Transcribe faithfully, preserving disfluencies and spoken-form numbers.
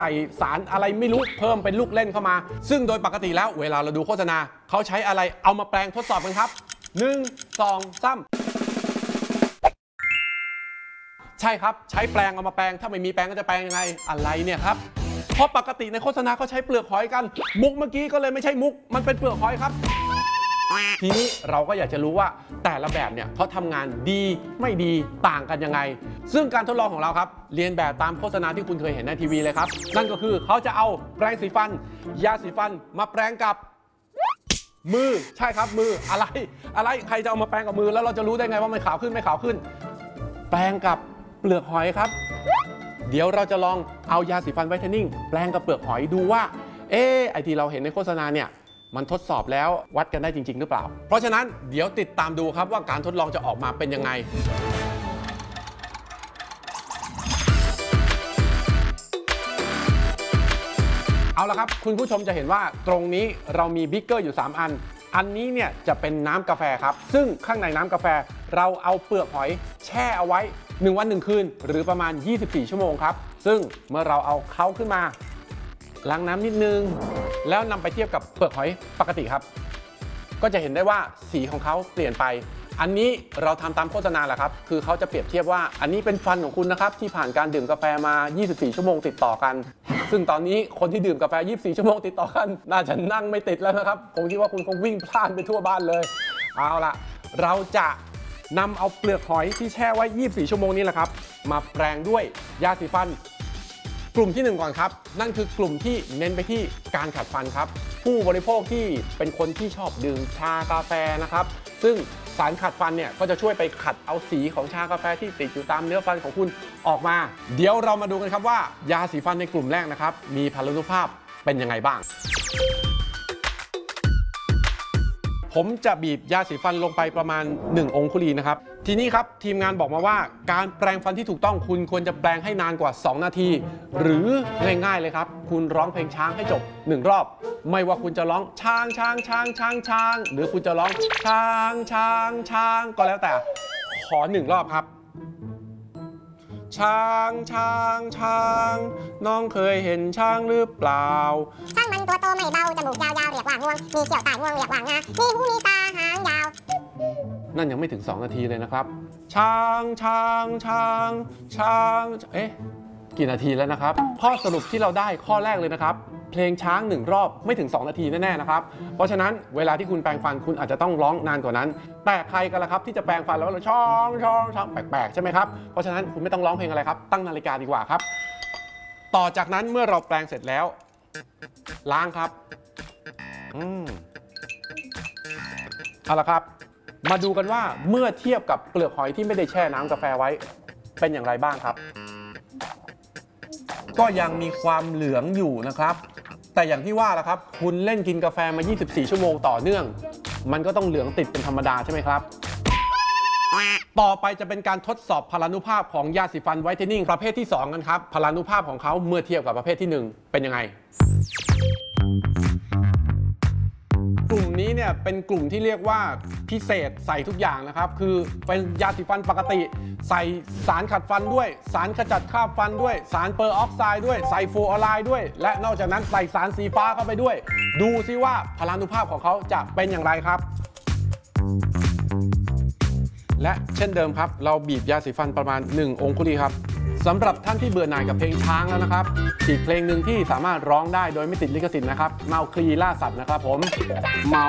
ใส่สารอะไรไม่รู้เพิ่มเป็นลูกเล่นเข้ามาซึ่งโดยปกติแล้วเวลาเราดูโฆษณาเขาใช้อะไรเอามาแปลงทดสอบกันครับหนึ่ง สอง สามใช่ครับใช้แปลงเอามาแปลงถ้าไม่มีแปลงก็จะแปลงยังไงอะไรเนี่ยครับเพราะปกติในโฆษณาเขาใช้เปลือกหอยกันมุกเมื่อกี้ก็เลยไม่ใช่มุกมันเป็นเปลือกหอยครับทีนี้เราก็อยากจะรู้ว่าแต่ละแบบเนี่ยเขาทำงานดีไม่ดีต่างกันยังไงซึ่งการทดลองของเราครับเรียนแบบตามโฆษณาที่คุณเคยเห็นในทีวีเลยครับนั่นก็คือเขาจะเอาแปรงสีฟันยาสีฟันมาแปรงกับมือใช่ครับมืออะไรอะไรใครจะเอามาแปรงกับมือแล้วเราจะรู้ได้ไงว่ามันขาวขึ้นไม่ขาวขึ้นแปรงกับเปลือกหอยครับเดี๋ยวเราจะลองเอายาสีฟันไวท์เทนนิ่งแปรงกับเปลือกหอยดูว่าเอ๊ะไอที่เราเห็นในโฆษณาเนี่ยมันทดสอบแล้ววัดกันได้จริงๆหรือเปล่าเพราะฉะนั้นเดี๋ยวติดตามดูครับว่าการทดลองจะออกมาเป็นยังไงเอาละครับคุณผู้ชมจะเห็นว่าตรงนี้เรามีบิ๊กเกอร์อยู่สามอันอันนี้เนี่ยจะเป็นน้ำกาแฟครับซึ่งข้างในน้ำกาแฟเราเอาเปลือกหอยแช่เอาไว้หนึ่งวันหนึ่งคืนหรือประมาณยี่สิบสี่ชั่วโมงครับซึ่งเมื่อเราเอาเขาขึ้นมาล้างน้ำนิดนึงแล้วนำไปเทียบกับเปลือกหอยปกติครับก็จะเห็นได้ว่าสีของเขาเปลี่ยนไปอันนี้เราทำตามโฆษณาแหละครับคือเขาจะเปรียบเทียบว่าอันนี้เป็นฟันของคุณนะครับที่ผ่านการดื่มกาแฟมายี่สิบสี่ชั่วโมงติดต่อกันซึ่งตอนนี้คนที่ดื่มกาแฟยี่สิบสี่ชั่วโมงติดต่อกันน่าจะนั่งไม่ติดแล้วนะครับผมคิดว่าคุณคงวิ่งพล่านไปทั่วบ้านเลยเอาล่ะเราจะนำเอาเปลือกหอยที่แช่ไว้ยี่สิบสี่ชั่วโมงนี้แหละครับมาแปรงด้วยยาสีฟันกลุ่มที่หนึ่งก่อนครับนั่นคือกลุ่มที่เน้นไปที่การขัดฟันครับผู้บริโภคที่เป็นคนที่ชอบดื่มชากาแฟนะครับซึ่งสารขัดฟันเนี่ยก็จะช่วยไปขัดเอาสีของชากาแฟที่ติดอยู่ตามเนื้อฟันของคุณออกมาเดี๋ยวเรามาดูกันครับว่ายาสีฟันในกลุ่มแรกนะครับมีพลานุภาพเป็นยังไงบ้างผมจะบีบยาสีฟันลงไปประมาณหนึ่งองคุลีนะครับทีนี้ครับทีมงานบอกมาว่าการแปรงฟันที่ถูกต้องคุณควรจะแปรงให้นานกว่าสองนาทีหรือง่ายๆเลยครับคุณร้องเพลงช้างให้จบหนึ่งรอบไม่ว่าคุณจะร้องช้างช้างช้างช้างช้างหรือคุณจะร้องช้างช้างช้างก็แล้วแต่ขอหนึ่งรอบครับช้างช้างช้างน้องเคยเห็นช้างหรือเปล่าช้างมันตัวโตไม่เบาจมูกยาวๆเรียกว่างวงมีเขี้ยวตางวงเรียกว่างามีหูมีตาหางยาวนั่นยังไม่ถึงสองนาทีเลยนะครับช้างช้างช้างช้างเอ๊ะกี่นาทีแล้วนะครับข้อสรุปที่เราได้ข้อแรกเลยนะครับเพลงช้างหนึ่งรอบไม่ถึงสองนาทีแน่ๆนะครับเพราะฉะนั้นเวลาที่คุณแปรงฟันคุณอาจจะต้องร้องนานกว่านั้นแต่ใครกันล่ะครับที่จะแปรงฟันแล้วเราช้องช้องช้องแปลกๆใช่ไหมครับเพราะฉะนั้นคุณไม่ต้องร้องเพลงอะไรครับตั้งนาฬิกาดีกว่าครับต่อจากนั้นเมื่อเราแปรงเสร็จแล้วล้างครับอืมเอาละครับมาดูกันว่าเมื่อเทียบกับเปลือกหอยที่ไม่ได้แช่น้ำกาแฟไว้เป็นอย่างไรบ้างครับก็ยังมีความเหลืองอยู่นะครับแต่อย่างที่ว่าละครับคุณเล่นกินกาแฟมายี่สิบสี่ชั่วโมงต่อเนื่องมันก็ต้องเหลืองติดเป็นธรรมดาใช่ไหมครับต่อไปจะเป็นการทดสอบพลานุภาพของยาสีฟันไวท์เทนนิ่งประเภทที่สองกันครับพลานุภาพของเขาเมื่อเทียบกับประเภทที่หนึ่งเป็นยังไงกลุ่มนี้เนี่ยเป็นกลุ่มที่เรียกว่าพิเศษใส่ทุกอย่างนะครับคือเป็นยาสีฟันปกติใส่สารขัดฟันด้วยสารขจัดคราบฟันด้วยสารเปอร์ออกไซด์ด้วยใส่ฟลูออไรด์ด้วยและนอกจากนั้นใส่สารสีฟ้าเข้าไปด้วยดูซิว่าพลานุภาพของเขาจะเป็นอย่างไรครับและเช่นเดิมครับเราบีบยาสีฟันประมาณหนึ่งองคุลีครับสำหรับท่านที่เบื่อหน่ายกับเพลงช้างแล้วนะครับอีกเพลงหนึ่งที่สามารถร้องได้โดยไม่ติดลิขสิทธิ์นะครับเมาคลีล่าสัตว์นะครับผมเมา